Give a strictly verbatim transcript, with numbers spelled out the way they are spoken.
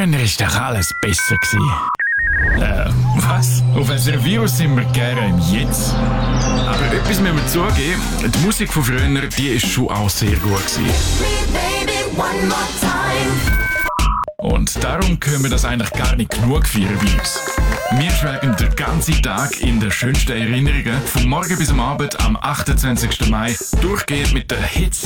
Früher ist doch alles besser gewesen. Äh, was? Auf ein Virus sind wir gerne im Jetzt. Aber etwas müssen wir zugeben, die Musik von früher, die ist schon auch sehr gut gewesen. Und darum können wir das eigentlich gar nicht genug feiern bei uns. Wir schwelgen den ganzen Tag in den schönsten Erinnerungen, vom Morgen bis am Abend am achtundzwanzigsten Mai, durchgehend mit den Hits